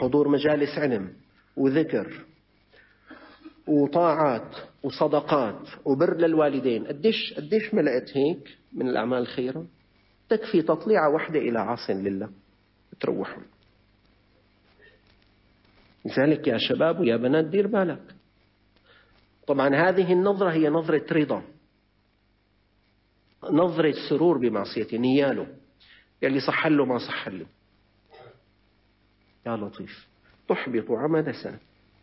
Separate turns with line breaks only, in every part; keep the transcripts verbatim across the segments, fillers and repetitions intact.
حضور مجالس علم وذكر وطاعات وصدقات وبر للوالدين، قديش قديش ملأت هيك من الأعمال الخيرة؟ تكفي تطليعة واحدة إلى عاص لله تروحوا. لذلك يا شباب ويا بنات دير بالك. طبعا هذه النظرة هي نظرة رضا، نظرة سرور بمعصيته، نياله يلي صح له ما صح له. يا لطيف، تحبط عمل سنة.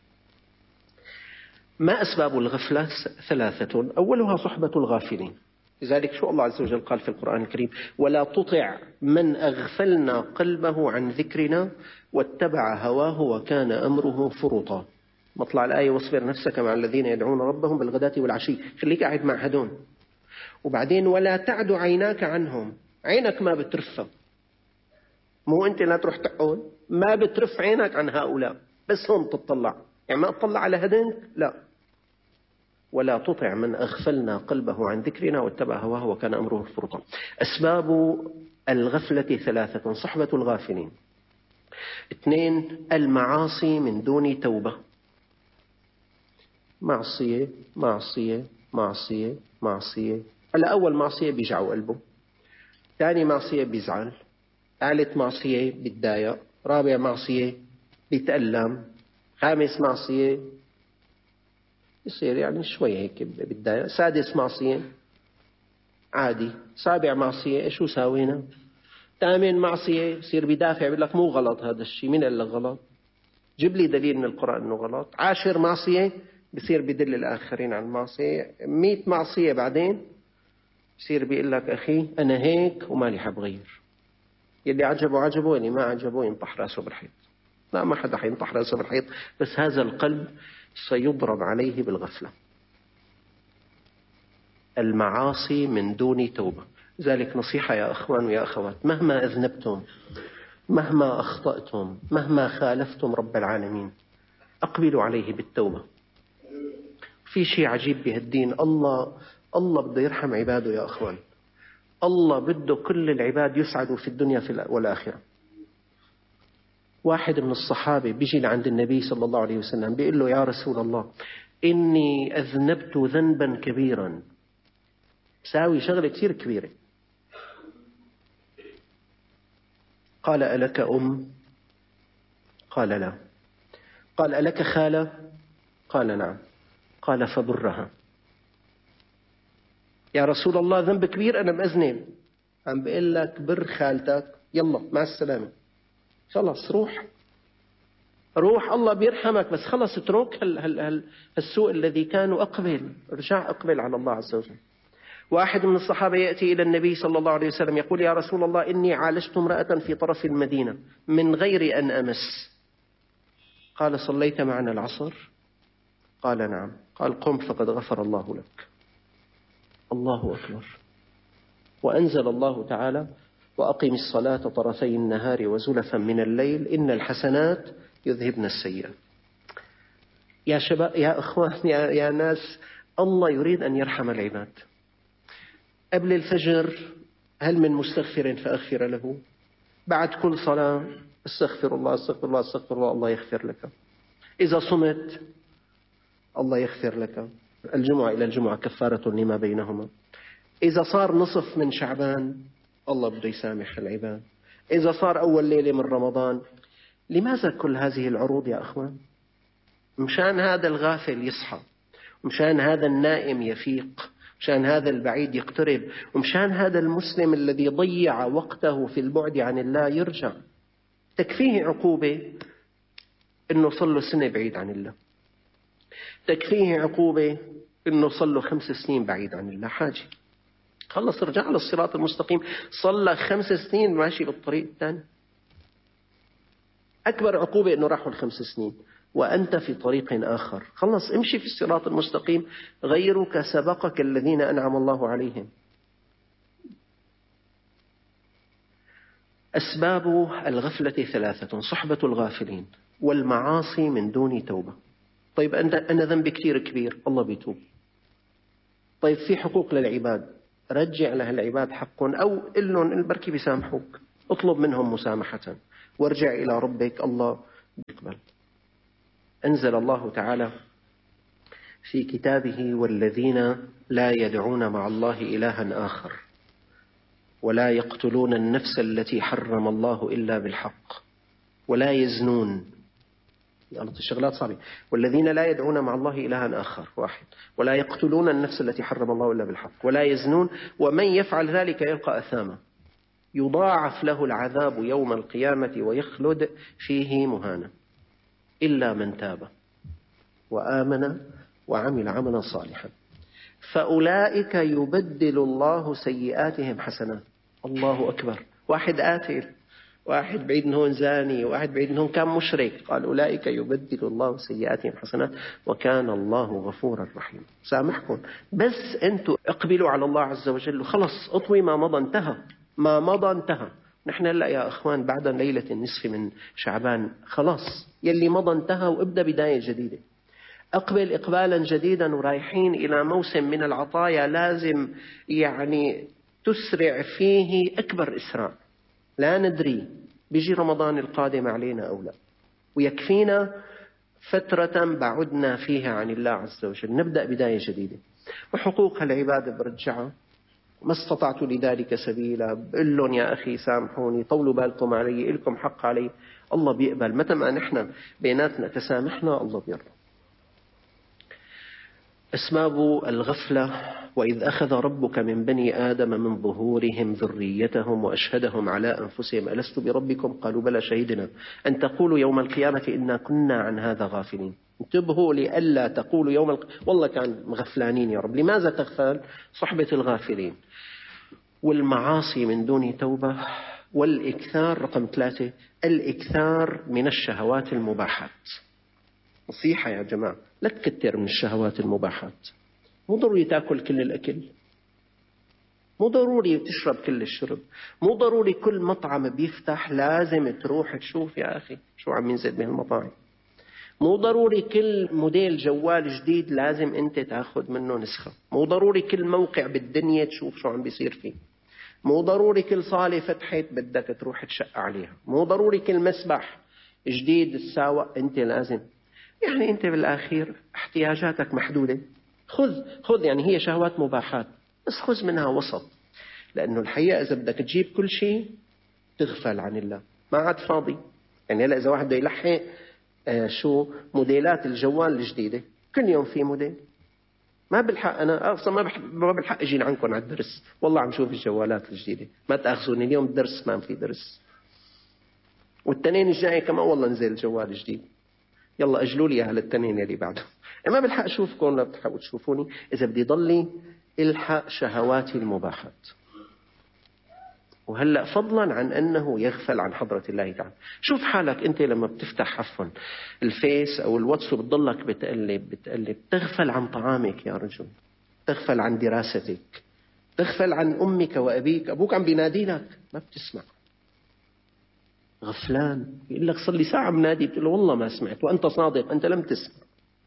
ما أسباب الغفلة؟ ثلاثة، أولها صحبة الغافلين. لذلك شو الله عز وجل قال في القرآن الكريم: ولا تطع من أغفلنا قلبه عن ذكرنا واتبع هواه وكان أمره فرطا. مطلع الآية: واصبر نفسك مع الذين يدعون ربهم بالغداة والعشي. خليك قاعد مع هدون. وبعدين: ولا تعد عيناك عنهم. عينك ما بترفها، مو أنت لا تروح تقول، ما بترف عينك عن هؤلاء، بس هم تطلع، يعني ما تطلع على هدنك، لا. ولا تطع من أغفلنا قلبه عن ذكرنا واتبع هواه وكان أمره فرطا. أسباب الغفلة ثلاثة: صحبة الغافلين. اثنين: المعاصي من دون توبة. معصية معصية معصية معصية. على أول معصية بيجعوا قلبه، ثاني معصية بيزعل، ثالث معصية بيتضايق، رابع معصية بيتألم، خامس معصية يصير يعني شوي هيك بتضايق، سادس معصية عادي، سابع معصية إيش ساوينا، ثامن معصية يصير بدافع يقول لك مو غلط هذا الشيء، مين قال لك غلط؟ جيب لي دليل من القرآن إنه غلط. عاشر معصية بصير بدل الآخرين عن المعصية. مئة معصية بعدين بصير بيقول لك أخي أنا هيك ومالي حبغير. يلي عجبه عجبه، يلي ما عجبه ينطح راسه بالحيط. لا، ما حدا حينطح راسه بالحيط، بس هذا القلب سيضرب عليه بالغفلة. المعاصي من دون توبة. ذلك نصيحة يا أخوان ويا أخوات: مهما أذنبتم، مهما أخطأتم، مهما خالفتم رب العالمين، أقبلوا عليه بالتوبة. في شيء عجيب بهالدين، الله الله بده يرحم عباده يا أخوان. الله بده كل العباد يسعدوا في الدنيا والآخرة. واحد من الصحابة بيجي لعند النبي صلى الله عليه وسلم بيقول له: يا رسول الله، إني أذنبت ذنبا كبيرا، ساوي شغلة كثير كبيرة. قال: ألك أم؟ قال: لا. قال: ألك خالة؟ قال: نعم. قال: فبرها. يا رسول الله ذنب كبير أنا مأذنب. عم بقول لك بر خالتك، يلا مع السلامة، خلص روح روح، الله بيرحمك، بس خلص اترك هال هال هال السوء الذي كانوا، أقبل، ارجع أقبل على الله عز وجل. واحد من الصحابة يأتي إلى النبي صلى الله عليه وسلم يقول: يا رسول الله، إني عالجت امرأة في طرف المدينة من غير أن أمس. قال: صليت معنا العصر؟ قال: نعم. قال: قم فقد غفر الله لك. الله أكبر. وأنزل الله تعالى: وأقم الصلاة طرفي النهار وزلفا من الليل إن الحسنات يذهبن السيئات. يا شباب يا أخوان يا, يا ناس، الله يريد أن يرحم العباد. قبل الفجر: هل من مستغفر فأغفر له؟ بعد كل صلاة: استغفر الله استغفر الله استغفر الله، الله يغفر لك. إذا صمت: الله يغفر لك. الجمعة إلى الجمعة كفارة لما بينهما. إذا صار نصف من شعبان: الله بده يسامح العباد. إذا صار أول ليلة من رمضان. لماذا كل هذه العروض يا أخوان؟ مشان هذا الغافل يصحى، مشان هذا النائم يفيق، مشان هذا البعيد يقترب، ومشان هذا المسلم الذي ضيع وقته في البعد عن الله يرجع. تكفيه عقوبة إنه صار له سنة بعيد عن الله، تكفيه عقوبة إنه صار له خمس سنين بعيد عن الله. حاجة خلص رجع للصراط المستقيم، صلى خمس سنين ماشي بالطريق الثاني. أكبر عقوبة إنه راحوا الخمس سنين وأنت في طريق آخر. خلص امشي في الصراط المستقيم، غيرك سبقك الذين أنعم الله عليهم. أسباب الغفلة ثلاثة: صحبة الغافلين، والمعاصي من دون توبة. طيب أنا ذنبي كثير كبير، الله بيتوب. طيب في حقوق للعباد، رجع لها العباد حقهم، أو قل لهم البركي بيسامحوك، اطلب منهم مسامحة وارجع إلى ربك، الله بيقبل. أنزل الله تعالى في كتابه: والذين لا يدعون مع الله إلها آخر ولا يقتلون النفس التي حرم الله إلا بالحق ولا يزنون. الشغلات صعبة. والذين لا يدعون مع الله إلها آخر واحد ولا يقتلون النفس التي حرم الله إلا بالحق ولا يزنون ومن يفعل ذلك يلقى أثاما يضاعف له العذاب يوم القيامة ويخلد فيه مهانا إلا من تاب وآمن وعمل عملا صالحا فأولئك يبدل الله سيئاتهم حسنات. الله أكبر. واحد آثر، واحد بعيد من هون زاني، واحد بعيد من هون كان مشرك، قال أولئك يبدل الله سيئاتهم حسنات وكان الله غفورا رحيما. سامحكم، بس أنتوا اقبلوا على الله عز وجل وخلص. اطوي ما مضى انتهى، ما مضى انتهى. نحن هلا يا أخوان بعد ليلة النصف من شعبان، خلاص يلي مضى انتهى وابدأ بداية جديدة. أقبل إقبالا جديدا ورايحين إلى موسم من العطايا لازم يعني تسرع فيه أكبر إسراع. لا ندري بيجي رمضان القادم علينا أو لا، ويكفينا فترة بعدنا فيها عن الله عز وجل. نبدأ بداية جديدة. وحقوق العبادة برجعها ما استطعت لذلك سبيلا. بقول لهم يا أخي سامحوني، طولوا بالكم علي، إلكم حق علي. الله بيقبل متى ما نحن بيناتنا تسامحنا، الله بيرضى. أسباب الغفلة: وإذ أخذ ربك من بني آدم من ظهورهم ذريتهم وأشهدهم على أنفسهم ألست بربكم قالوا بلى شهدنا أن تقولوا يوم القيامة إنا كنا عن هذا غافلين. انتبهوا لئلا تقولوا يوم الق... والله كان مغفلانين يا رب. لماذا تغفل؟ صحبة الغافلين. والمعاصي من دون توبة. والإكثار رقم ثلاثة، الإكثار من الشهوات المباحات. نصيحة يا جماعة، لا تكتر من الشهوات المباحات. مو ضروري تأكل كل الأكل، مو ضروري تشرب كل الشرب، مو ضروري كل مطعم بيفتح لازم تروح تشوف يا أخي شو عم ينزل به المطاعم، مو ضروري كل موديل جوال جديد لازم أنت تأخذ منه نسخة، مو ضروري كل موقع بالدنيا تشوف شو عم بيصير فيه، مو ضروري كل صالة فتحت بدك تروح تشق عليها، مو ضروري كل مسبح جديد تساوق أنت لازم. يعني أنت بالآخير احتياجاتك محدودة. خذ خذ يعني هي شهوات مباحات، بس خذ منها وسط. لأنه الحقيقة إذا بدك تجيب كل شيء تغفل عن الله، ما عاد فاضي. يعني هلا إذا واحد بده يلحق آه شو موديلات الجوال الجديدة، كل يوم في موديل، ما بالحق أنا أصلا ما بحب ما بالحق أجي لعنكم على الدرس. والله عم شوف الجوالات الجديدة، ما تأخذوني اليوم الدرس ما في درس، والتنين الجاي كمان والله نزل جوال جديد، يلا أجلوا لي على التنين اللي بعده. ما بالحق أشوفكم لا بتحاولوا تشوفوني. إذا بدي ضلي الحق شهواتي المباحات. وهلأ فضلا عن أنه يغفل عن حضرة الله تعالى. شوف حالك أنت لما بتفتح عفوا الفيس أو الواتس وبتضلك بتقلب بتقلب تغفل عن طعامك يا رجل، تغفل عن دراستك، تغفل عن أمك وأبيك. أبوك عم بينادي لك ما بتسمع، غفلان. يقول لك صار لي ساعة منادي، بتقول له والله ما سمعت، وأنت صادق أنت لم تسمع.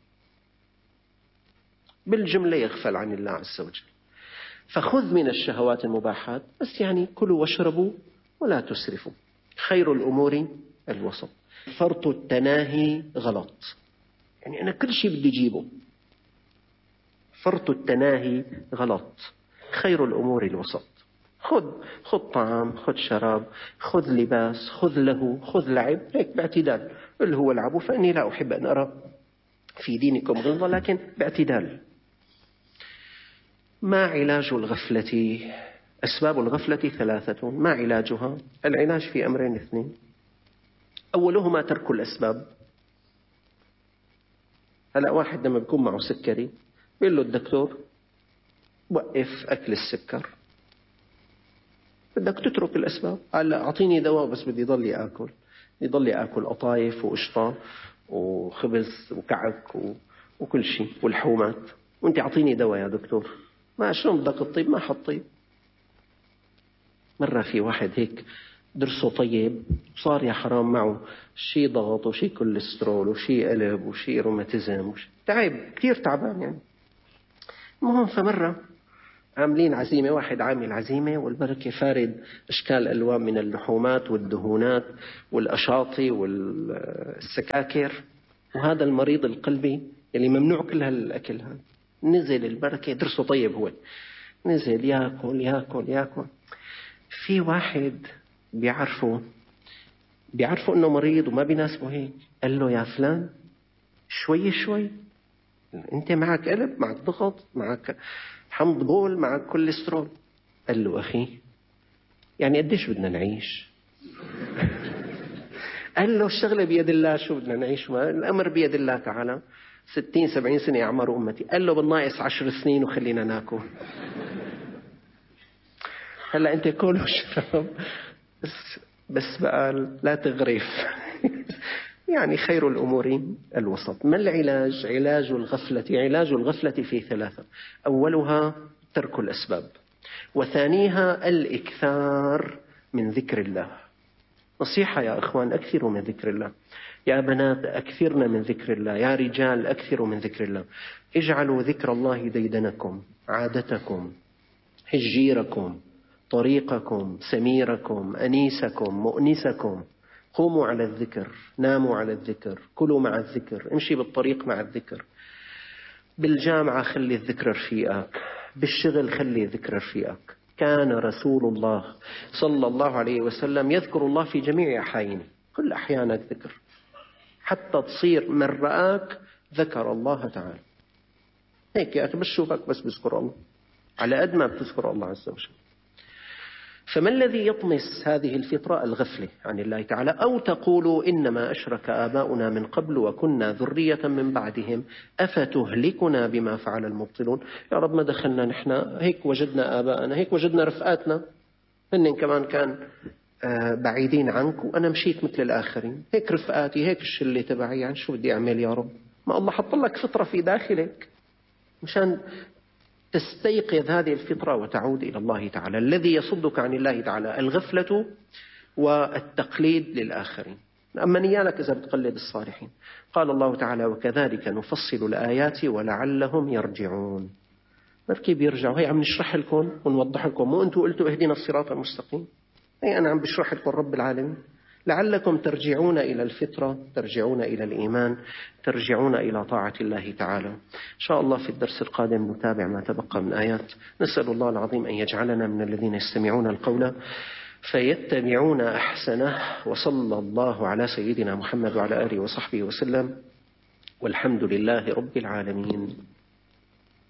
بالجملة يغفل عن الله عز وجل. فخذ من الشهوات المباحات، بس يعني كلوا واشربوا ولا تسرفوا. خير الأمور الوسط. فرط التناهي غلط، يعني أنا كل شيء بدي أجيبه. فرط التناهي غلط. خير الأمور الوسط. خذ خذ طعام، خذ شراب، خذ لباس، خذ له، خذ لعب، هيك باعتدال. اللي هو العبوا فإني لا أحب أن أرى في دينكم غلظة، لكن باعتدال. ما علاج الغفلة؟ أسباب الغفلة ثلاثة. ما علاجها؟ العلاج في أمرين اثنين. أولهما ترك الأسباب. هلأ واحد لما بيكون معه سكري بيقول له الدكتور وقف أكل السكر، بدك تترك الأسباب. قال لا أعطيني دواء بس بدي ضلي آكل، بدي ضلي آكل قطايف وقشطة وخبز وكعك و... وكل شيء والحومات، وانت أعطيني دواء يا دكتور. ما شلون بدك الطيب؟ ما حطيب. مرة في واحد هيك درسه طيب صار يا حرام معه شي ضغط وشي كوليسترول وشي قلب وشي روماتيزم وشي تعب كتير تعبان يعني. المهم فمرة عاملين عزيمة، واحد عامل عزيمة والبركة فارد أشكال ألوان من اللحومات والدهونات والأشاطي والسكاكر، وهذا المريض القلبي اللي ممنوع كل هالأكل هذا نزل البركة درسه طيب، هو نزل ياكل ياكل ياكل. في واحد بيعرفه بيعرفوا انه مريض وما بيناسبه هيك، قال له يا فلان شوي شوي، انت معك قلب، معك ضغط، معك حمض بول، معك كوليسترول. قال له اخي يعني قديش بدنا نعيش؟ قال له الشغله بيد الله، شو بدنا نعيش؟ ما الامر بيد الله تعالى. ستين سبعين سنه اعمار امتي. قال له بالناقص عشر سنين وخلينا ناكل. هلا انت كل وشرب بس بس بقى لا تغرف. يعني خير الأمور الوسط. ما العلاج؟ علاج الغفلة. علاج الغفلة في ثلاثة: أولها ترك الأسباب، وثانيها الإكثار من ذكر الله. نصيحة يا أخوان، أكثروا من ذكر الله. يا بنات أكثرنا من ذكر الله. يا رجال أكثروا من ذكر الله. اجعلوا ذكر الله ديدنكم، عادتكم، هجيركم، طريقكم، سميركم، أنيسكم، مؤنسكم. قوموا على الذكر، ناموا على الذكر، كلوا مع الذكر، امشي بالطريق مع الذكر. بالجامعة خلي الذكر رفيقك، بالشغل خلي الذكر رفيقك. كان رسول الله صلى الله عليه وسلم يذكر الله في جميع أحيانه، كل أحيانك ذكر، حتى تصير من رآك ذكر الله تعالى. هيك يا أخي بس شوفك بس بذكر الله، على قد ما بتذكر الله عز وجل. فما الذي يطمس هذه الفطرة؟ الغفلة عن الله تعالى. أو تقولوا إنما أشرك آباؤنا من قبل وكنا ذرية من بعدهم أفتهلكنا بما فعل المبطلون. يا رب ما دخلنا نحن هيك، وجدنا آباءنا هيك، وجدنا رفقاتنا هن كمان كان بعيدين عنك، وأنا مشيت مثل الآخرين، هيك رفقاتي، هيك الشلة تبعي، يعني شو بدي أعمل يا رب؟ ما الله حط لك فطرة في داخلك مشان تستيقظ هذه الفطرة وتعود إلى الله تعالى. الذي يصدك عن الله تعالى الغفلة والتقليد للآخرين. أما نيالك إذا بتقلد الصالحين. قال الله تعالى: وكذلك نفصل الآيات ولعلهم يرجعون. بركي بيرجعوا. هي عم نشرح لكم ونوضح لكم، مو أنتوا قلتوا اهدنا الصراط المستقيم؟ هي أنا عم بشرح لكم رب العالمين لعلكم ترجعون إلى الفطرة، ترجعون إلى الإيمان، ترجعون إلى طاعة الله تعالى. إن شاء الله في الدرس القادم نتابع ما تبقى من آيات. نسأل الله العظيم أن يجعلنا من الذين يستمعون القول فيتبعون أحسنه. وصلى الله على سيدنا محمد وعلى آله وصحبه وسلم، والحمد لله رب العالمين.